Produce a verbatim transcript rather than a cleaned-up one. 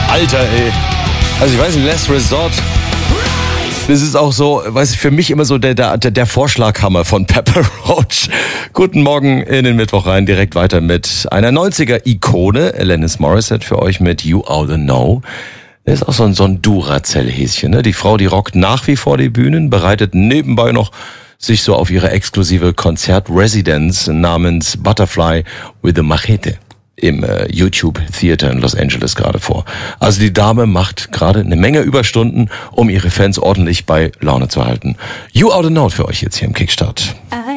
Alter, ey. Also ich weiß nicht, Last Resort. Das ist auch so, weiß ich, für mich immer so der, der, der Vorschlaghammer von Pepper Roach. Guten Morgen in den Mittwoch rein, direkt weiter mit einer neunziger-Ikone, Alanis Morissette, für euch mit You Oughta Know. Das ist auch so ein, so ein Duracell-Häschen, ne? Die Frau, die rockt nach wie vor die Bühnen, bereitet nebenbei noch sich so auf ihre exklusive Konzert-Residenz namens Butterfly with a Machete im äh, YouTube Theater in Los Angeles gerade vor. Also die Dame macht gerade eine Menge Überstunden, um ihre Fans ordentlich bei Laune zu halten. You Oughta Know für euch jetzt hier im Kickstart.